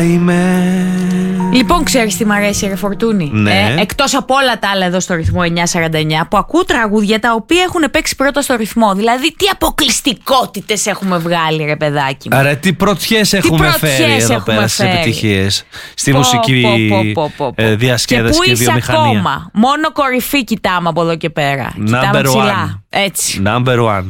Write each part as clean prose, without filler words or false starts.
Λοιπόν, ξέρεις τι μ' αρέσει, ρε Φορτούνη? Ναι. Εκτός από όλα τα άλλα εδώ στο ρυθμό 949, που ακούω τραγούδια τα οποία έχουν παίξει πρώτα στο ρυθμό. Δηλαδή, τι αποκλειστικότητες έχουμε βγάλει, ρε παιδάκι μου. Άρα, τι πρωτιές έχουμε φέρει εδώ πέρα στις επιτυχίες, στη μουσική διασκέδαση και βιομηχανία. Και πού είσαι ακόμα? Μόνο κορυφή κοιτάμε από εδώ και πέρα. Κοιτάμε ψηλά. Έτσι. Number one.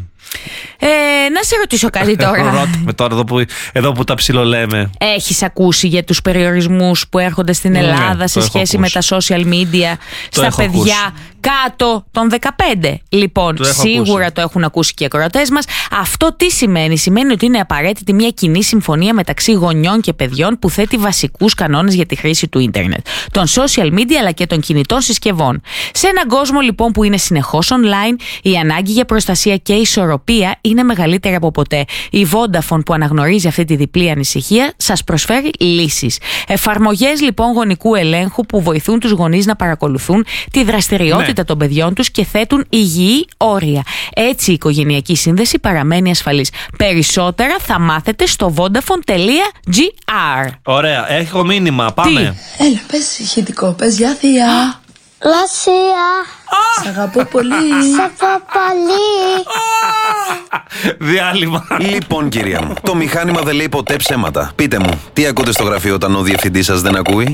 Να σε ρωτήσω κάτι τώρα. Ρώταμε τώρα εδώ που τα ψιλολέμε. Έχεις ακούσει για τους περιορισμούς που έρχονται στην Ελλάδα σε σχέση με τα social media στα παιδιά κάτω των 15? Λοιπόν, σίγουρα το έχουν ακούσει και οι ακροατές μας. Αυτό τι σημαίνει? Σημαίνει ότι είναι απαραίτητη μια κοινή συμφωνία μεταξύ γονιών και παιδιών που θέτει βασικούς κανόνες για τη χρήση του ίντερνετ, των social media αλλά και των κινητών συσκευών. Σε έναν κόσμο λοιπόν που είναι συνεχώς online, η ανάγκη για προστασία και ισορροπία είναι μεγαλύτερη από ποτέ. Η Vodafone, που αναγνωρίζει αυτή τη διπλή ανησυχία, σας προσφέρει λύσεις. Εφαρμογές λοιπόν γονικού ελέγχου που βοηθούν τους γονείς να παρακολουθούν τη δραστηριότητα των παιδιών τους και θέτουν υγιή όρια. Έτσι η οικογενειακή σύνδεση παραμένει ασφαλής. Περισσότερα θα μάθετε στο vodafone.gr. Ωραία, έχω μήνυμα, πάμε. Έλα, πες ηχητικό, πες γεια θεία. Λασία. Σ' αγαπώ πολύ. Σ' αγαπώ πολύ. Διάλειμμα. Λοιπόν, κυρία μου, το μηχάνημα δεν λέει ποτέ ψέματα. Πείτε μου, τι ακούτε στο γραφείο όταν ο διευθυντής σας δεν ακούει?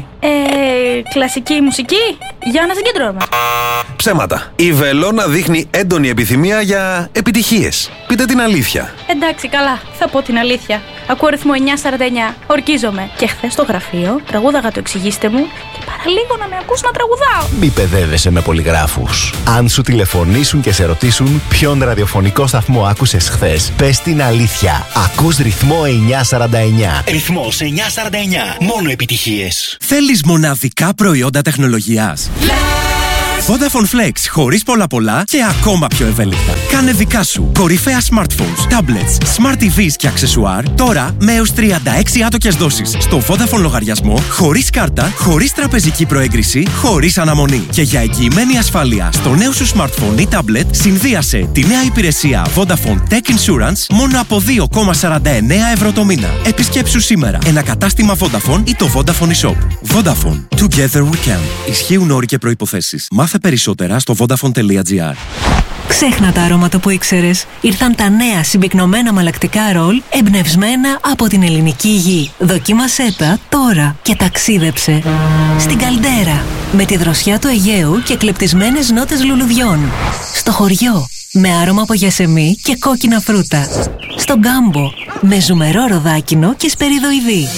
Κλασική μουσική. Για να συγκεντρώμε. Ψέματα. Η Βελόνα δείχνει έντονη επιθυμία για επιτυχίες. Πείτε την αλήθεια. Εντάξει, καλά. Θα πω την αλήθεια. Ακούω ρυθμό 949. Ορκίζομαι. Και χθες στο γραφείο τραγούδαγα το εξηγήστε μου και παραλίγο να με ακούς να τραγουδάω. Μη παιδεύεσαι με πολυγράφους. Αν σου τηλεφωνήσουν και σε ρωτήσουν ποιον ραδιοφωνικό σταθμό άκουσες χθες, πες την αλήθεια. Ακούς ρυθμό 949. Ρυθμός 949. Μόνο επιτυχίες. Θέλεις μοναδικά προϊόντα τεχνολογίας? Vodafone Flex, χωρίς πολλά και ακόμα πιο ευέλικτα. Κάνε δικά σου κορυφαία smartphones, tablets, smart TVs και αξεσουάρ τώρα με έως 36 άτοκες δόσεις στο Vodafone λογαριασμό, χωρίς κάρτα, χωρίς τραπεζική προέγκριση, χωρίς αναμονή. Και για εγγυημένη ασφάλεια στο νέο σου smartphone ή tablet, συνδύασε τη νέα υπηρεσία Vodafone Tech Insurance μόνο από 2,49 ευρώ το μήνα. Επισκέψου σήμερα ένα κατάστημα Vodafone ή το Vodafone eShop. Vodafone. Together we can. Ισχύουν όροι και προϋποθέσεις. Μάθε περισσότερα στο vodafone.gr. Ξέχνα τα αρώματα που ήξερες. Ήρθαν τα νέα συμπυκνωμένα μαλακτικά ρολ εμπνευσμένα από την ελληνική γη. Δοκίμασέ τα τώρα και ταξίδεψε στην Καλντέρα με τη δροσιά του Αιγαίου και κλεπτισμένες νότες λουλουδιών. Στο χωριό με άρωμα από γιασεμί και κόκκινα φρούτα. Στο Γκάμπο με ζουμερό ροδάκινο και σπεριδοειδή.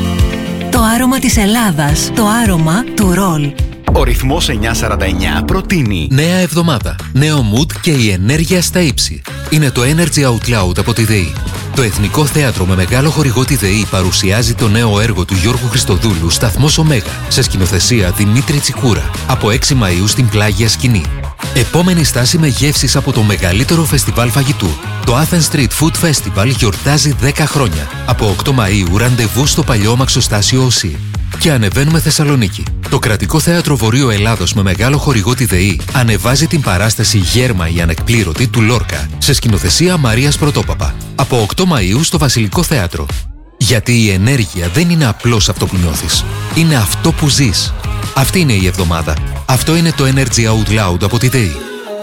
Το άρωμα της Ελλάδας, το άρωμα του ρολ. Ο ρυθμός 949 προτείνει νέα εβδομάδα, νέο mood και η ενέργεια στα ύψη. Είναι το Energy Out Loud από τη ΔΕΗ. Το Εθνικό Θέατρο με μεγάλο χορηγό τη ΔΕΗ παρουσιάζει το νέο έργο του Γιώργου Χριστοδούλου «Σταθμός Ωμέγα» σε σκηνοθεσία Δημήτρη Τσικούρα από 6 Μαΐου στην Πλάγια Σκηνή. Επόμενη στάση με γεύσεις από το μεγαλύτερο φεστιβάλ φαγητού. Το Athens Street Food Festival γιορτάζει 10 χρόνια. Από 8 Μαΐου ραντεβού στο παλιό μαξοστάσιο ΟΣΥ. Και ανεβαίνουμε Θεσσαλονίκη. Το Κρατικό Θέατρο Βορείου Ελλάδος με μεγάλο χορηγό τη ΔΕΗ ανεβάζει την παράσταση «Γέρμα η Ανεκπλήρωτη» του Λόρκα σε σκηνοθεσία Μαρίας Πρωτόπαπα. Από 8 Μαΐου στο Βασιλικό Θέατρο. Γιατί η ενέργεια δεν είναι απλώς αυτό που νιώθεις. Είναι αυτό που ζεις. Αυτή είναι η εβδομάδα. Αυτό είναι το Energy Out Loud από τη ΔΕΗ.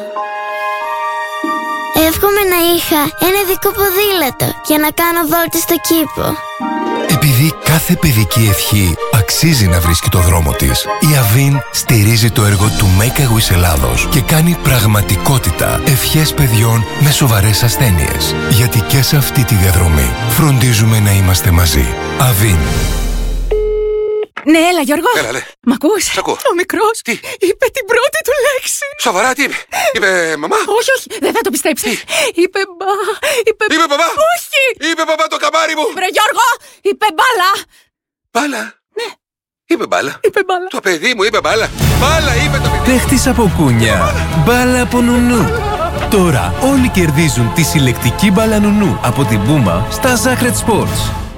Εύχομαι να είχα ένα ειδικό ποδήλατο για να κάνω βόλτες στο κήπο. Επειδή κάθε παιδική ευχή αξίζει να βρίσκει το δρόμο της, η Avin στηρίζει το έργο του Make a Wish Ελλάδος και κάνει πραγματικότητα ευχές παιδιών με σοβαρές ασθένειες. Γιατί και σε αυτή τη διαδρομή φροντίζουμε να είμαστε μαζί. Avin. Ναι, έλα Γιώργο. Έλα, λέ. Μ' ακούς? Σ' ακούω. Ο μικρός Τι? είπε την πρώτη του λέξη. Σοβαρά, τι είπε? Είπε μαμά? Όχι, δεν θα το πιστέψεις. Είπε μπαμπά? Όχι. Είπε μπαμπά το καμάρι μου. Βρε Γιώργο, είπε μπάλα. Μπάλα? Ναι. Είπε μπάλα. Είπε μπάλα. Το παιδί μου είπε μπάλα. Μπάλα είπε το παιδί. Παίχτης από κούνια. Μπάλα από νουνού. Τώρα όλοι κερδίζουν τη συλλεκτική μπάλα νουνού από την Puma στα Sacred Sports.